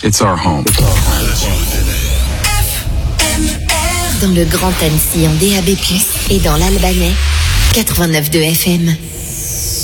It's our home. Dans le Grand Annecy en DAB+, et dans l'Albanais, 89.2 FM.